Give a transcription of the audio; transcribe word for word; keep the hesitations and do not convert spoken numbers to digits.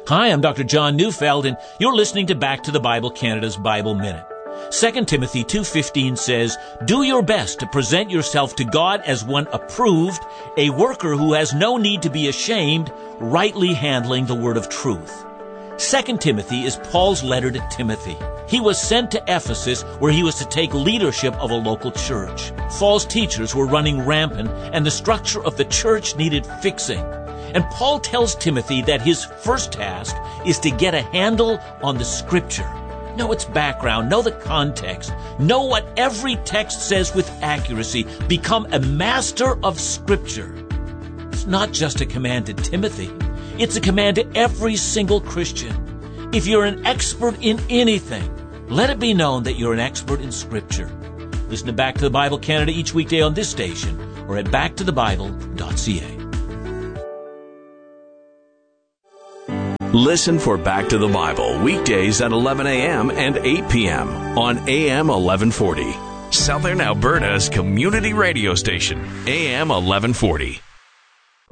Hi, I'm Doctor John Neufeld, and you're listening to Back to the Bible Canada's Bible Minute. Second Timothy two fifteen says, "Do your best to present yourself to God as one approved, a worker who has no need to be ashamed, rightly handling the word of truth." Second Timothy is Paul's letter to Timothy. He was sent to Ephesus, where he was to take leadership of a local church. False teachers were running rampant, and the structure of the church needed fixing. And Paul tells Timothy that his first task is to get a handle on the Scripture. Know its background, know the context, know what every text says with accuracy. Become a master of Scripture. It's not just a command to Timothy. It's a command to every single Christian. If you're an expert in anything, let it be known that you're an expert in Scripture. Listen to Back to the Bible Canada each weekday on this station or at back to the bible dot c a. Listen for Back to the Bible weekdays at eleven a.m. and eight p.m. on A M eleven forty. Southern Alberta's community radio station, A M eleven forty.